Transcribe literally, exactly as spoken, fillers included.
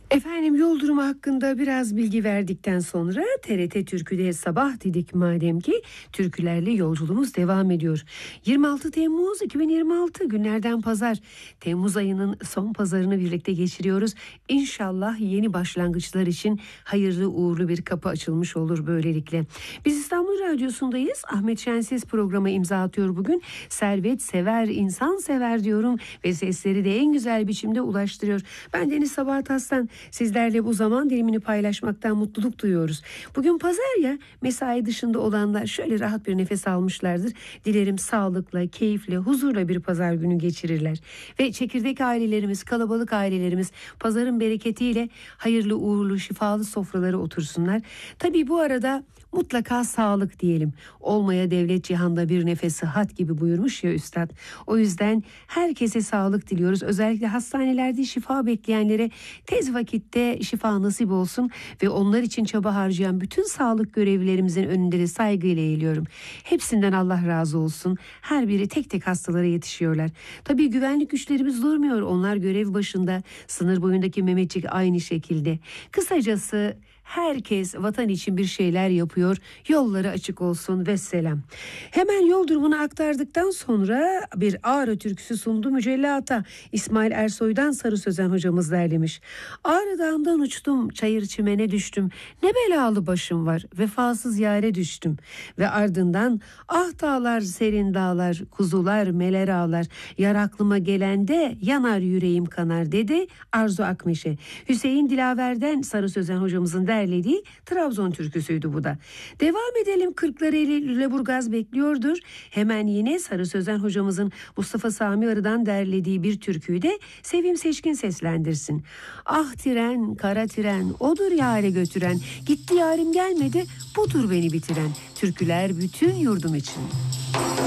Efendim, yol durumu hakkında biraz bilgi verdikten sonra T R T Türkü'de sabah dedik madem ki türkülerle yolculuğumuz devam ediyor. yirmi altı Temmuz iki bin yirmi altı günlerden pazar. Temmuz ayının son pazarını birlikte geçiriyoruz. İnşallah yeni başlangıçlar için hayırlı uğurlu bir kapı açılmış olur böylelikle. Biz İstanbul Radyosu'ndayız. Ahmet Şenses programa imza atıyor bugün. Servet sever, insan sever diyorum ve sesleri de en güzel biçimde ulaştırıyor. Ben Deniz Sabahat Aslan. Sizlerle bu zaman dilimini paylaşmaktan mutluluk duyuyoruz. Bugün pazar ya, mesai dışında olanlar şöyle rahat bir nefes almışlardır. Dilerim sağlıkla, keyifle, huzurla bir pazar günü geçirirler. Ve çekirdek ailelerimiz, kalabalık ailelerimiz pazarın bereketiyle hayırlı, uğurlu, şifalı sofralara otursunlar. Tabii bu arada mutlaka sağlık diyelim. Olmaya devlet cihanda bir nefes sıhhat gibi buyurmuş ya üstad. O yüzden herkese sağlık diliyoruz. Özellikle hastanelerde şifa bekleyenlere tez vakitte şifa nasip olsun ve onlar için çaba harcayan bütün sağlık görevlilerimizin önünde de saygıyla eğiliyorum. Hepsinden Allah razı olsun. Her biri tek tek hastalara yetişiyorlar. Tabii güvenlik güçlerimiz durmuyor. Onlar görev başında. Sınır boyundaki Mehmetçik aynı şekilde. Kısacası herkes vatan için bir şeyler yapıyor. Yolları açık olsun ve selam. Hemen yol durumunu aktardıktan sonra bir Ağrı türküsü sundu Mücellata. İsmail Ersoy'dan Sarı Sözen hocamız derlemiş. Ağrı Dağı'ndan uçtum, çayır çimene düştüm. Ne belalı başım var, vefasız yâre düştüm. Ve ardından ah dağlar serin dağlar, kuzular meler ağlar. Yar aklıma gelende yanar yüreğim kanar dedi Arzu Akmeşe. Hüseyin Dilaver'den Sarı Sözen hocamızın derlediği Trabzon türküsüydü bu da. Devam edelim. Kırklareli Lüleburgaz bekliyordur. Hemen yine Sarı Sözen hocamızın Mustafa Sami Arı'dan derlediği bir türküyü de Sevim Seçkin seslendirsin. Ah tren, kara tren, odur yâre götüren, gitti yarim gelmedi, budur beni bitiren. Türküler bütün yurdum için.